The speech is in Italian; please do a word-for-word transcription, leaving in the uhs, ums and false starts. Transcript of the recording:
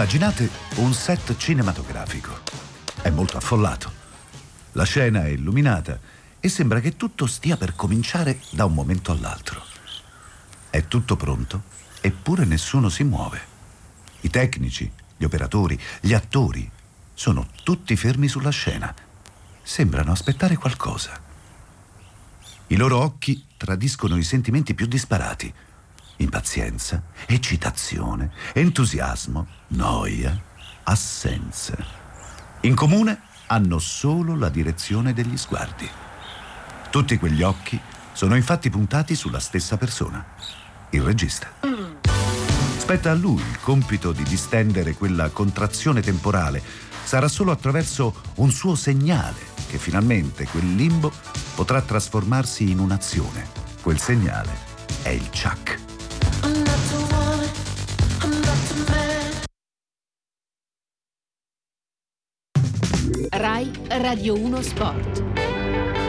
Immaginate un set cinematografico. È molto affollato. La scena è illuminata e sembra che tutto stia per cominciare da un momento all'altro. È tutto pronto, eppure nessuno si muove. I tecnici, gli operatori, gli attori sono tutti fermi sulla scena. Sembrano aspettare qualcosa. I loro occhi tradiscono i sentimenti più disparati: impazienza, eccitazione, entusiasmo, noia, assenza. In comune hanno solo la direzione degli sguardi. Tutti quegli occhi sono infatti puntati sulla stessa persona, il regista. Spetta a lui il compito di distendere quella contrazione temporale. Sarà solo attraverso un suo segnale che finalmente quel limbo potrà trasformarsi in un'azione. Quel segnale è il Chuck. Rai Radio uno Sport.